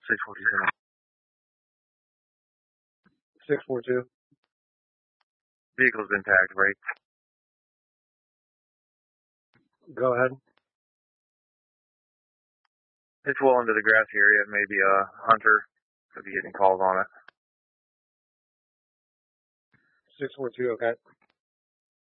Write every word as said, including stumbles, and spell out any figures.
six four zero. six four two. Vehicle's been tagged, right? Go ahead. It's well into the grassy area. Maybe a hunter could be getting calls on it. six four two, okay.